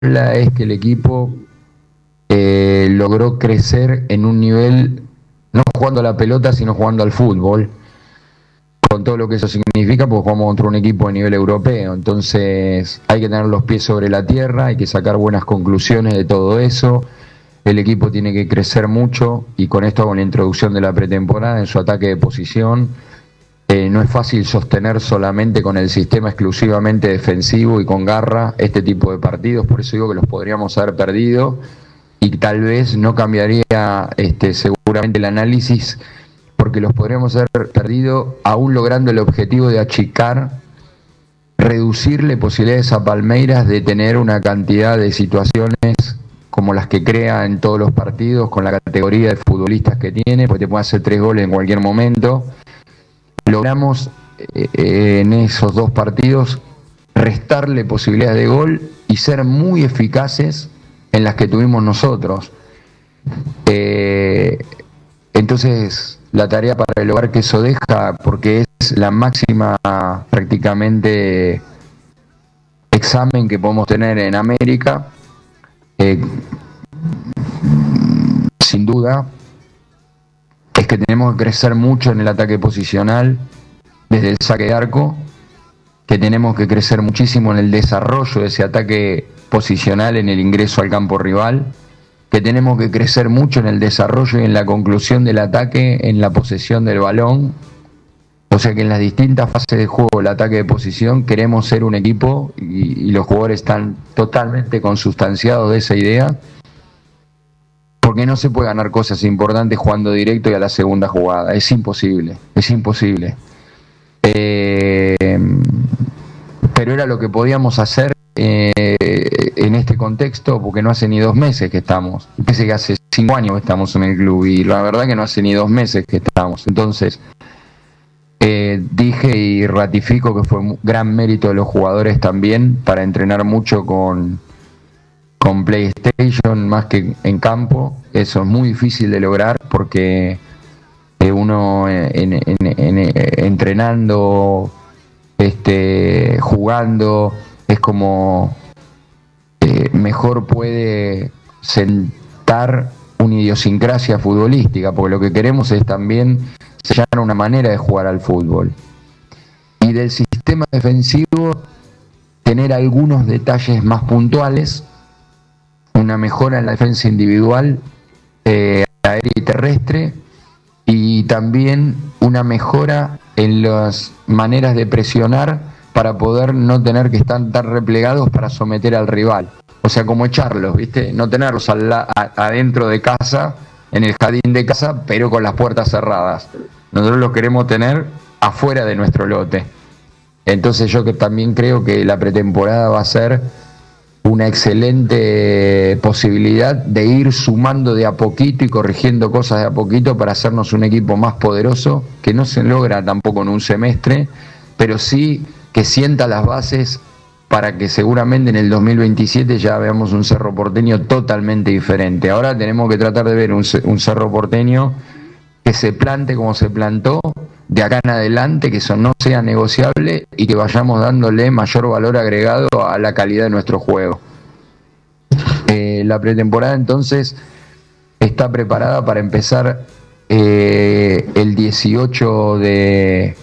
habla es que el equipo logró crecer en un nivel, no jugando a la pelota, sino jugando al fútbol, con todo lo que eso significa, porque jugamos contra un equipo de nivel europeo. Entonces hay que tener los pies sobre la tierra, hay que sacar buenas conclusiones de todo eso. El equipo tiene que crecer mucho, y con esto hago la introducción de la pretemporada en su ataque de posición. No es fácil sostener solamente con el sistema exclusivamente defensivo y con garra este tipo de partidos, por eso digo que los podríamos haber perdido, y tal vez no cambiaría seguramente el análisis, porque los podríamos haber perdido aún logrando el objetivo de achicar, reducirle posibilidades a Palmeiras de tener una cantidad de situaciones como las que crea en todos los partidos, con la categoría de futbolistas que tiene, porque te puede hacer 3 goles en cualquier momento. Logramos en esos 2 partidos restarle posibilidades de gol y ser muy eficaces en las que tuvimos nosotros. Entonces la tarea para el hogar que eso deja, porque es la máxima prácticamente examen que podemos tener en América, sin duda, es que tenemos que crecer mucho en el ataque posicional desde el saque de arco, que tenemos que crecer muchísimo en el desarrollo de ese ataque posicional en el ingreso al campo rival, que tenemos que crecer mucho en el desarrollo y en la conclusión del ataque en la posesión del balón. O sea que en las distintas fases de juego del ataque de posición queremos ser un equipo, y los jugadores están totalmente consustanciados de esa idea, porque no se puede ganar cosas importantes jugando directo y a la segunda jugada. Es imposible, es imposible. Pero era lo que podíamos hacer en este contexto, porque no hace ni 2 meses que estamos. Parece que hace 5 años que estamos en el club, y la verdad que no hace ni 2 meses que estamos. Entonces, dije y ratifico que fue un gran mérito de los jugadores también para entrenar mucho con PlayStation más que en campo. Eso es muy difícil de lograr, porque uno entrenando, jugando, es como mejor puede sentar una idiosincrasia futbolística, porque lo que queremos es también sellar una manera de jugar al fútbol. Y del sistema defensivo, tener algunos detalles más puntuales, una mejora en la defensa individual, aérea y terrestre, y también una mejora en las maneras de presionar para poder no tener que estar tan replegados para someter al rival. O sea, como echarlos, ¿viste? No tenerlos adentro de casa, en el jardín de casa, pero con las puertas cerradas. Nosotros los queremos tener afuera de nuestro lote. Entonces yo que también creo que la pretemporada va a ser una excelente posibilidad de ir sumando de a poquito y corrigiendo cosas de a poquito para hacernos un equipo más poderoso, que no se logra tampoco en un semestre, pero sí que sienta las bases para que seguramente en el 2027 ya veamos un Cerro Porteño totalmente diferente. Ahora tenemos que tratar de ver un Cerro Porteño que se plante como se plantó de acá en adelante, que eso no sea negociable y que vayamos dándole mayor valor agregado a la calidad de nuestro juego. La pretemporada entonces está preparada para empezar el 18 de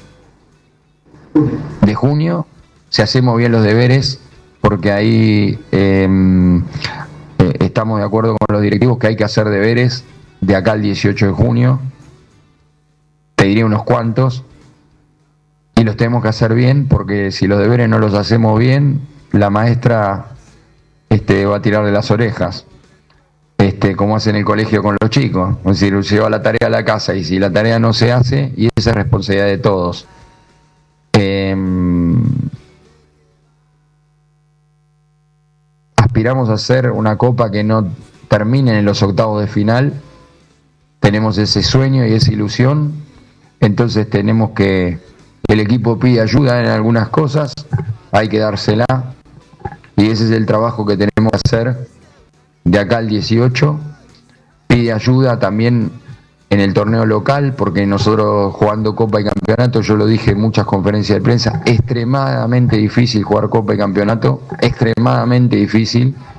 junio, si hacemos bien los deberes, porque ahí estamos de acuerdo con los directivos que hay que hacer deberes de acá al 18 de junio. Te diré unos cuantos, y los tenemos que hacer bien, porque si los deberes no los hacemos bien, la maestra va a tirarle las orejas, como hace en el colegio con los chicos. Es decir, lleva la tarea a la casa, y si la tarea no se hace, y esa es responsabilidad de todos. Aspiramos a hacer una copa que no termine en los octavos de final. Tenemos ese sueño y esa ilusión. Entonces tenemos que, el equipo pide ayuda en algunas cosas, hay que dársela, y ese es el trabajo que tenemos que hacer de acá al 18. Pide ayuda también en el torneo local, porque nosotros jugando Copa y Campeonato, yo lo dije en muchas conferencias de prensa, extremadamente difícil jugar Copa y Campeonato, extremadamente difícil.